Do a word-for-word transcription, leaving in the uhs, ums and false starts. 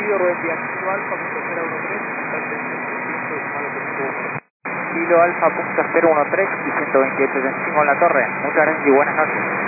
recibido, buen día. Kilo Alfa, punto cero uno tres, contacto Kilo Alfa, punto cero uno tres y ciento veintiocho de encima en la torre. Muchas gracias y buenas noches.